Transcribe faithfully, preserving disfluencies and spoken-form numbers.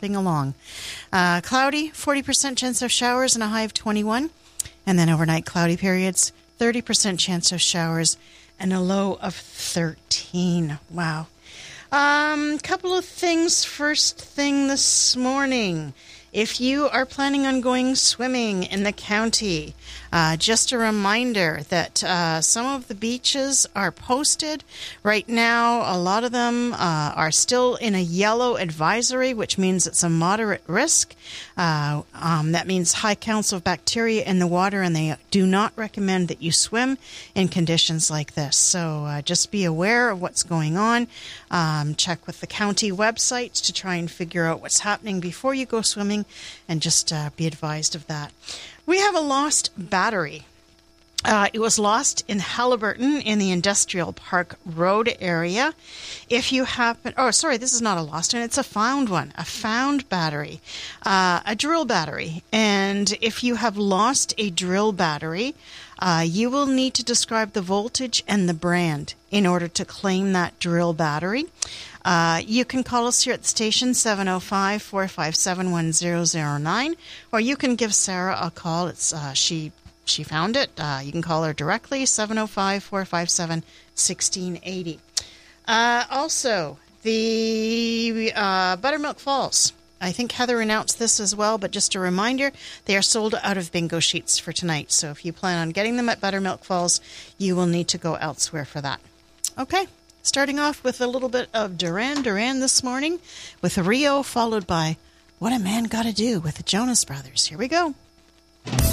developing along. Uh, cloudy, forty percent chance of showers and a high of twenty-one. And then overnight cloudy periods, thirty percent chance of showers and a low of thirteen. Wow. Um, couple of things. First thing this morning. If you are planning on going swimming in the county, uh, just a reminder that uh, some of the beaches are posted. Right now, a lot of them uh, are still in a yellow advisory, which means it's a moderate risk. Uh, um, that means high counts of bacteria in the water, and they do not recommend that you swim in conditions like this. So uh, just be aware of what's going on. Um, check with the county websites to try and figure out what's happening before you go swimming, and just uh, be advised of that. We have a lost battery. Uh, it was lost in Halliburton in the Industrial Park Road area. If you happen, oh, sorry, this is not a lost one. It's a found one, a found battery, uh, a drill battery. And if you have lost a drill battery, uh, you will need to describe the voltage and the brand in order to claim that drill battery. Uh, you can call us here at the station, seven oh five, four five seven, one oh oh nine, or you can give Sarah a call. It's uh, she she found it. Uh, you can call her directly, seven oh five, four five seven, one six eight oh. Uh, also, the uh, Buttermilk Falls. I think Heather announced this as well, but just a reminder, they are sold out of bingo sheets for tonight. So if you plan on getting them at Buttermilk Falls, you will need to go elsewhere for that. Okay. Starting off with a little bit of Duran Duran this morning with Rio, followed by What a Man Gotta Do with the Jonas Brothers. Here we go.